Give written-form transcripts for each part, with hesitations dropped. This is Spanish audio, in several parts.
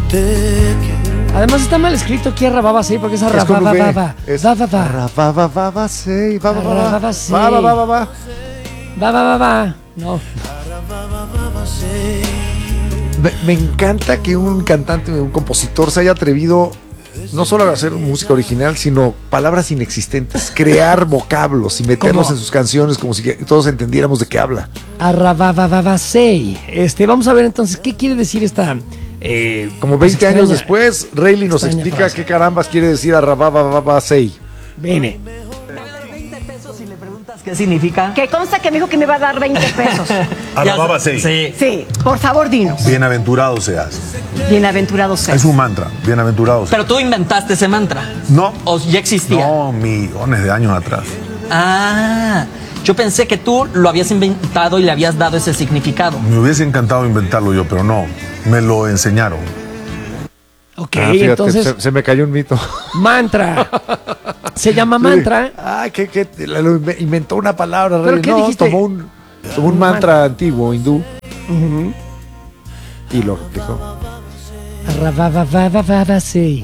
Además está mal escrito aquí Arrababasei porque es Arrabababa. Es Arrabababasei. Va. No. Me encanta que un cantante, un compositor se haya atrevido no solo a hacer música original, sino palabras inexistentes, crear vocablos y meterlos ¿Cómo? en sus canciones como si todos entendiéramos de qué habla. Arrabababasei. Vamos a ver entonces qué quiere decir esta. Como 20 extraña- años después, Rayleigh nos extraña explica frase. qué carambas quiere decir Arrabababasei. Viene. 20 pesos y le preguntas qué significa. Que consta que me dijo que me iba a dar 20 pesos. Arrababasei. Sí. Sí, por favor, dinos. Bienaventurado seas. Bienaventurado seas. Es un mantra. Bienaventurado seas. Pero tú inventaste ese mantra. No. ¿O ya existía? No, millones de años atrás. Ah, yo pensé que tú lo habías inventado y le habías dado ese significado. Me hubiese encantado inventarlo yo, pero no. Me lo enseñaron. Ok, Fíjate, entonces, se me cayó un mito. mantra. Se llama mantra. Ay, que lo inventó una palabra. ¿Pero Rayleigh. qué No, dijiste? tomó un mantra antiguo, hindú. Y lo dejó. Arrababababasei.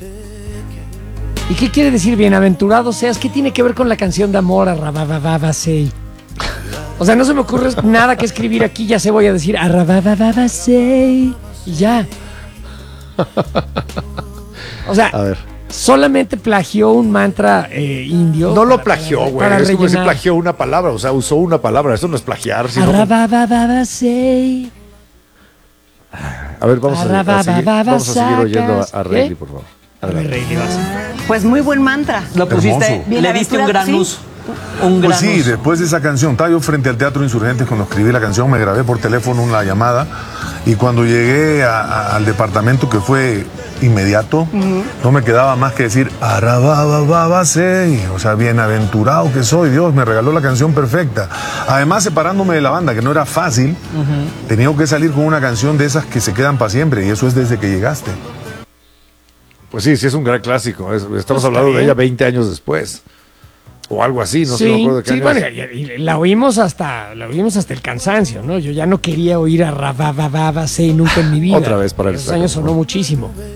¿Y qué quiere decir bienaventurado seas? ¿Qué tiene que ver con la canción de amor Arrabababasei? O sea, no se me ocurre nada que escribir aquí, ya se voy a decir Arrabababasei y ya. O sea, A ver. solamente plagió un mantra indio. No lo plagió, güey. para Es como si rellenar. plagió una palabra. O sea, usó una palabra. Eso no es plagiar. Sino Arrabababasei. a ver, vamos a seguir oyendo a Rayleigh, ¿Eh? por favor. A ver, Rayleigh, vas. Pues muy buen mantra. Lo pusiste, Hermoso. le diste un gran Sí. uso. Un gran Pues sí, uso. después de esa canción, estaba yo frente al Teatro Insurgentes cuando escribí la canción, me grabé por teléfono una llamada y cuando llegué al departamento, que fue inmediato, no me quedaba más que decir Arrabababasei, o sea, bienaventurado que soy, Dios me regaló la canción perfecta. Además, separándome de la banda, que no era fácil, tenía que salir con una canción de esas que se quedan para siempre y eso es desde que llegaste. Pues sí, es un gran clásico. Estamos Pues hablando está de bien. ella 20 años después. O algo así, no sé, no me acuerdo de qué sí, año bueno, es. y la oímos hasta el cansancio, ¿no? Yo ya no quería oír a Arrabababasei nunca en mi vida. Otra vez para el Esos años saco, sonó ¿no? muchísimo.